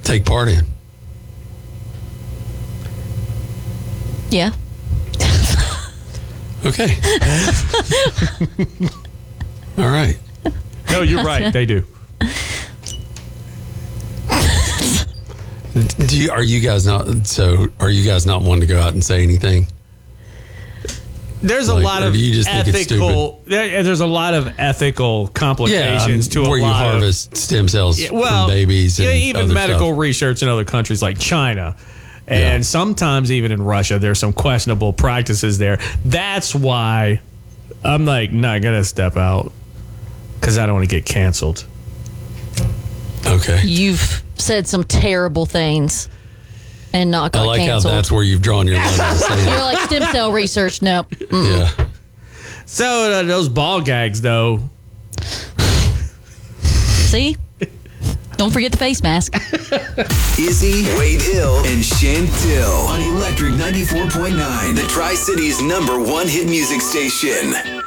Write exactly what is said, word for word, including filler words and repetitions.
take part in? Yeah. Okay. All right. No, you're right. They do. Do you, are you guys not? So, are you guys not wanting to go out and say anything? There's a Like, lot or of do you just think it's ethical. There, there's a lot of ethical complications Yeah, um, to where a you lot of harvest stem cells Yeah, well, from babies and yeah, even other medical stuff. research in other countries like China. And Yeah. sometimes even in Russia, there's some questionable practices there. That's why I'm like not going to step out because I don't want to get canceled. Okay. You've said some terrible things and not got I like canceled. how that's where you've drawn your line. to say You're that. like stem cell research. No. Mm-mm. Yeah. So uh, those ball gags, though. See? Don't forget the face mask. Izzy, Wade Hill, and Chantel on Electric ninety-four point nine, the Tri-City's number one hit music station.